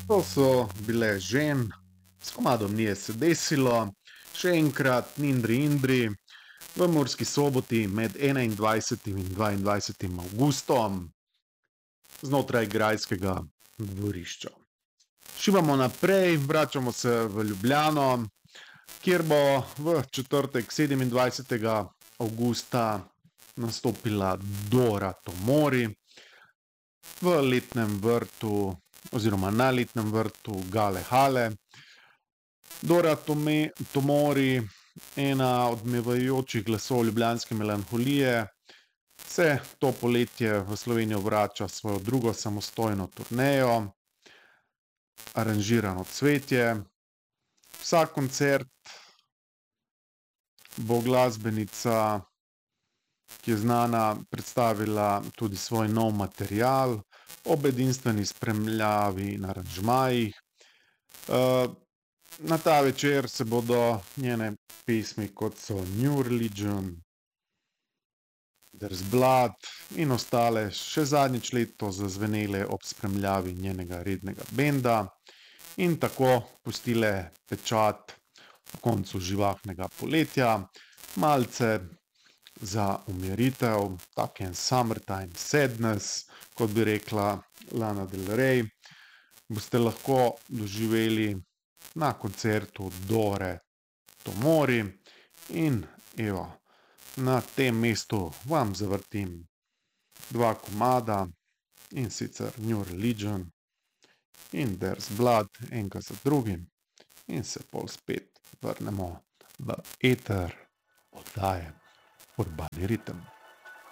To so bile žen, s komadom nije se desilo, še enkrat Nindri Indri v Murski Soboti med 21. in 22. avgustom znotraj grajskega dvorišča. Šibamo naprej, vračamo se v Ljubljano, kjer bo v četrtek 27. avgusta nastopila Dora Tomori v letnem vrtu oziroma na letnem vrtu Gale Hale. Dora Tomori, ena od odmevajočih glasov ljubljanske melanholije, se to poletje v Slovenijo vrača svojo drugo samostojno turnejo, Aranžirano cvetje. Vsak koncert bo glasbenica, ki je znana, predstavila tudi svoj nov material ob edinstveni spremljavi in aranžmajih. Na ta večer se bodo njene pesmi, kot so New Religion, There's Blood in ostale, še zadnjič letos zazvenele ob spremljavi njenega rednega benda in tako pustile pečat po koncu živahnega poletja, malce za umiritev, taken summertime sadness, kot bi rekla Lana Del Rey, boste lahko doživeli na koncertu Dore Tomori in evo, na tem mestu vam zavrtim dva komada, in sicer New Religion in There's Blood, enega za drugim, in se pol spet vrnemo v eter oddaje Urbani ritem.